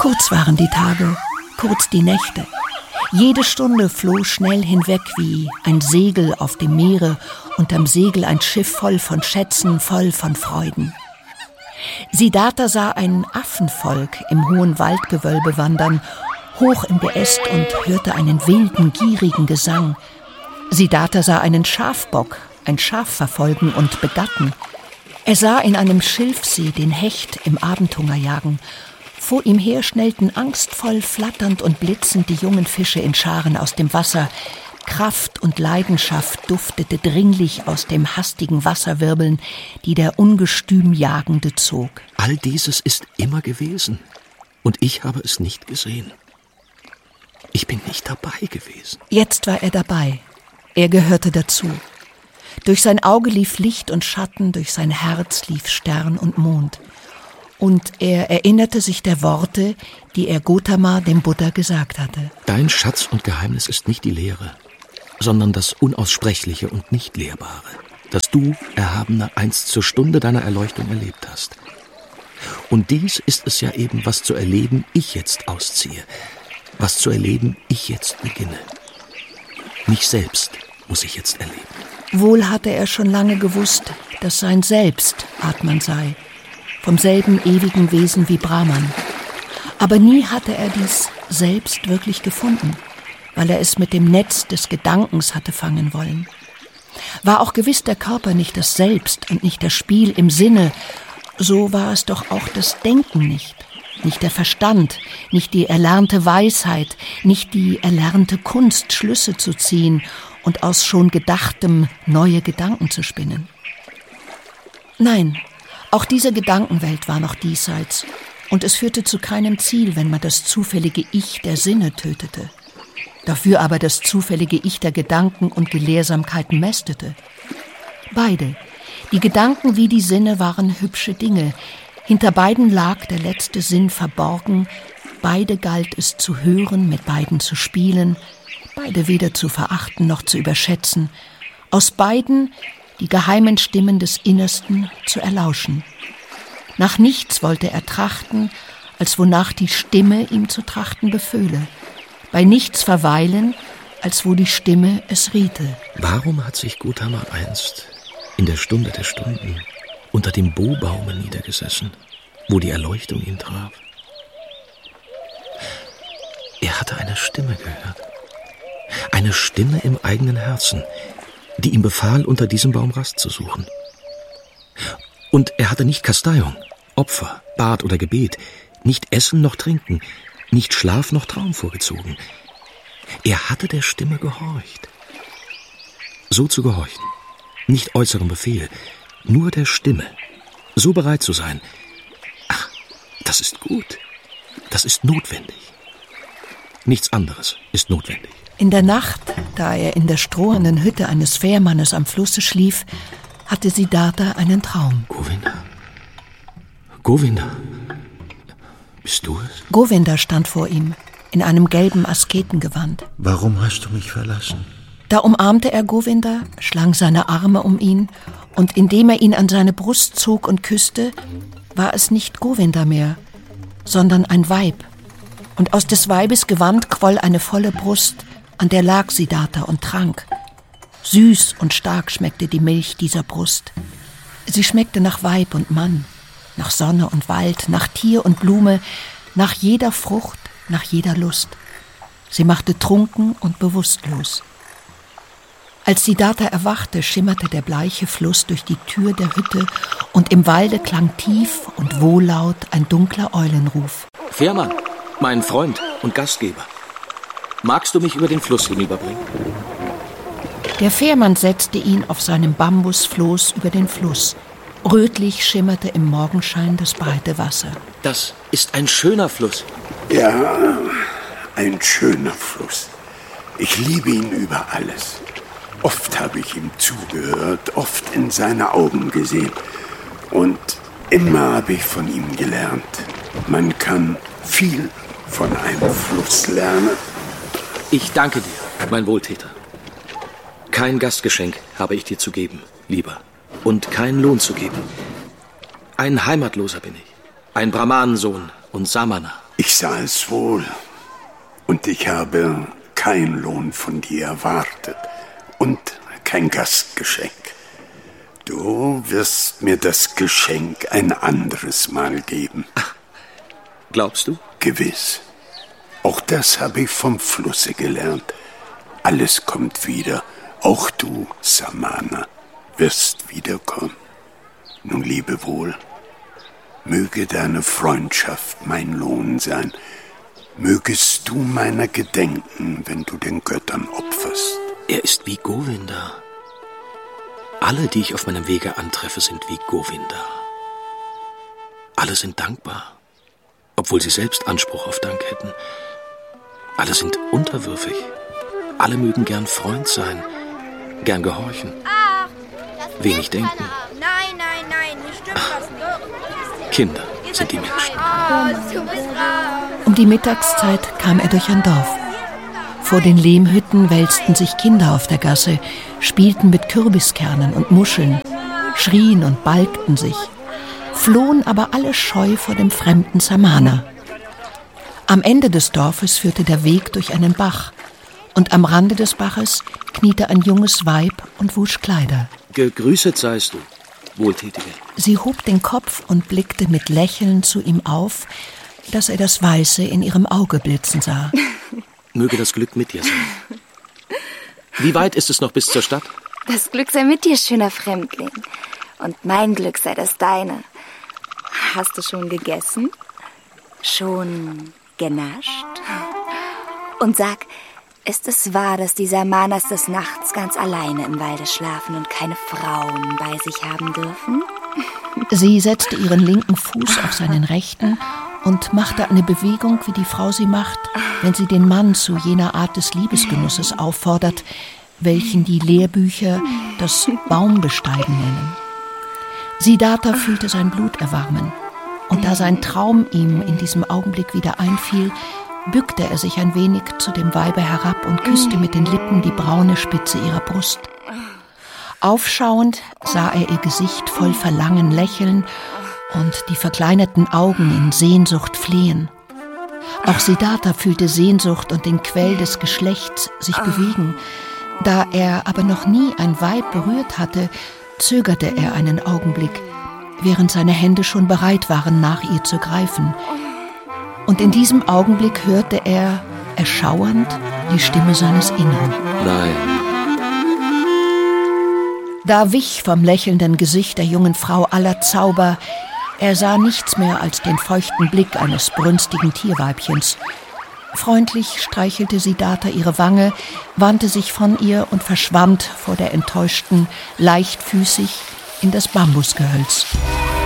Kurz waren die Tage, kurz die Nächte. Jede Stunde floh schnell hinweg wie ein Segel auf dem Meere, unterm Segel ein Schiff voll von Schätzen, voll von Freuden. Siddhartha sah ein Affenvolk im hohen Waldgewölbe wandern, hoch im Geäst und hörte einen wilden, gierigen Gesang. Siddhartha sah einen Schafbock, ein Schaf verfolgen und begatten. Er sah in einem Schilfsee den Hecht im Abendhunger jagen. Vor ihm her schnellten angstvoll, flatternd und blitzend die jungen Fische in Scharen aus dem Wasser. Kraft und Leidenschaft duftete dringlich aus dem hastigen Wasserwirbeln, die der ungestüm Jagende zog. All dieses ist immer gewesen, und ich habe es nicht gesehen. Ich bin nicht dabei gewesen. Jetzt war er dabei. Er gehörte dazu. Durch sein Auge lief Licht und Schatten, durch sein Herz lief Stern und Mond. Und er erinnerte sich der Worte, die er Gotama, dem Buddha, gesagt hatte. Dein Schatz und Geheimnis ist nicht die Lehre, sondern das Unaussprechliche und Nicht-Lehrbare, das du, Erhabener, einst zur Stunde deiner Erleuchtung erlebt hast. Und dies ist es ja eben, was zu erleben ich jetzt ausziehe, was zu erleben ich jetzt beginne. Mich selbst muss ich jetzt erleben. Wohl hatte er schon lange gewusst, dass sein Selbst Atman sei, vom selben ewigen Wesen wie Brahman. Aber nie hatte er dies Selbst wirklich gefunden, weil er es mit dem Netz des Gedankens hatte fangen wollen. War auch gewiss der Körper nicht das Selbst und nicht das Spiel im Sinne, so war es doch auch das Denken nicht. Nicht der Verstand, nicht die erlernte Weisheit, nicht die erlernte Kunst, Schlüsse zu ziehen und aus schon Gedachtem neue Gedanken zu spinnen. Nein, auch diese Gedankenwelt war noch diesseits, und es führte zu keinem Ziel, wenn man das zufällige Ich der Sinne tötete. Dafür aber das zufällige Ich der Gedanken und Gelehrsamkeiten mästete. Beide, die Gedanken wie die Sinne, waren hübsche Dinge. Hinter beiden lag der letzte Sinn verborgen. Beide galt es zu hören, mit beiden zu spielen, beide weder zu verachten noch zu überschätzen. Aus beiden die geheimen Stimmen des Innersten zu erlauschen. Nach nichts wollte er trachten, als wonach die Stimme ihm zu trachten beföhle. Bei nichts verweilen, als wo die Stimme es riete. Warum hat sich Gotama einst in der Stunde der Stunden unter dem Bo-Baume niedergesessen, wo die Erleuchtung ihn traf? Er hatte eine Stimme gehört. Eine Stimme im eigenen Herzen, die ihm befahl, unter diesem Baum Rast zu suchen. Und er hatte nicht Kasteiung, Opfer, Bad oder Gebet, nicht Essen noch Trinken, nicht Schlaf noch Traum vorgezogen. Er hatte der Stimme gehorcht. So zu gehorchen, nicht äußerem Befehl, nur der Stimme, so bereit zu sein. Ach, das ist gut, das ist notwendig. Nichts anderes ist notwendig. In der Nacht, da er in der strohenden Hütte eines Fährmannes am Flusse schlief, hatte Siddhartha einen Traum. Govinda, bist du es? Govinda stand vor ihm, in einem gelben Asketengewand. Warum hast du mich verlassen? Da umarmte er Govinda, schlang seine Arme um ihn, und indem er ihn an seine Brust zog und küsste, war es nicht Govinda mehr, sondern ein Weib. Und aus des Weibes Gewand quoll eine volle Brust, an der lag Siddhartha und trank. Süß und stark schmeckte die Milch dieser Brust. Sie schmeckte nach Weib und Mann, nach Sonne und Wald, nach Tier und Blume, nach jeder Frucht, nach jeder Lust. Sie machte trunken und bewusstlos. Als Siddhartha erwachte, schimmerte der bleiche Fluss durch die Tür der Hütte, und im Walde klang tief und wohllaut ein dunkler Eulenruf. Fährmann, mein Freund und Gastgeber, magst du mich über den Fluss hinüberbringen? Der Fährmann setzte ihn auf seinem Bambusfloß über den Fluss. Rötlich schimmerte im Morgenschein das breite Wasser. Das ist ein schöner Fluss. Ja, ein schöner Fluss. Ich liebe ihn über alles. Oft habe ich ihm zugehört, oft in seine Augen gesehen. Und immer habe ich von ihm gelernt. Man kann viel von einem Fluss lernen. Ich danke dir, mein Wohltäter. Kein Gastgeschenk habe ich dir zu geben, Lieber, und keinen Lohn zu geben. Ein Heimatloser bin ich, ein Brahmanensohn und Samana. Ich sah es wohl. Und ich habe keinen Lohn von dir erwartet. Und kein Gastgeschenk. Du wirst mir das Geschenk ein anderes Mal geben. Ach, glaubst du? Gewiss. Auch das habe ich vom Flusse gelernt. Alles kommt wieder. Auch du, Samana, wirst wiederkommen. Nun lebe wohl. Möge deine Freundschaft mein Lohn sein. Mögest du meiner gedenken, wenn du den Göttern opferst. Er ist wie Govinda. Alle, die ich auf meinem Wege antreffe, sind wie Govinda. Alle sind dankbar, obwohl sie selbst Anspruch auf Dank hätten. Alle sind unterwürfig. Alle mögen gern Freund sein, gern gehorchen, wenig denken. Nein, hier stimmt was nicht. Kinder sind die Menschen. Um die Mittagszeit kam er durch ein Dorf. Vor den Lehmhütten wälzten sich Kinder auf der Gasse, spielten mit Kürbiskernen und Muscheln, schrien und balgten sich, flohen aber alle scheu vor dem fremden Samana. Am Ende des Dorfes führte der Weg durch einen Bach, und am Rande des Baches kniete ein junges Weib und wusch Kleider. Gegrüßet seist du, Wohltätige. Sie hob den Kopf und blickte mit Lächeln zu ihm auf, dass er das Weiße in ihrem Auge blitzen sah. Möge das Glück mit dir sein. Wie weit ist es noch bis zur Stadt? Das Glück sei mit dir, schöner Fremdling. Und mein Glück sei das deine. Hast du schon gegessen? Schon genascht? Und sag, ist es wahr, dass die Samanas des Nachts ganz alleine im Walde schlafen und keine Frauen bei sich haben dürfen? Sie setzte ihren linken Fuß auf seinen rechten und machte eine Bewegung, wie die Frau sie macht, wenn sie den Mann zu jener Art des Liebesgenusses auffordert, welchen die Lehrbücher das Baumbesteigen nennen. Siddhartha fühlte sein Blut erwarmen, und da sein Traum ihm in diesem Augenblick wieder einfiel, bückte er sich ein wenig zu dem Weibe herab und küsste mit den Lippen die braune Spitze ihrer Brust. Aufschauend sah er ihr Gesicht voll Verlangen lächeln und die verkleinerten Augen in Sehnsucht flehen. Auch Siddhartha fühlte Sehnsucht und den Quell des Geschlechts sich bewegen. Da er aber noch nie ein Weib berührt hatte, zögerte er einen Augenblick, während seine Hände schon bereit waren, nach ihr zu greifen. Und in diesem Augenblick hörte er, erschauernd, die Stimme seines Innern. Nein. Da wich vom lächelnden Gesicht der jungen Frau aller Zauber. Er sah nichts mehr als den feuchten Blick eines brünstigen Tierweibchens. Freundlich streichelte Siddhartha ihre Wange, wandte sich von ihr und verschwand vor der Enttäuschten leichtfüßig in das Bambusgehölz.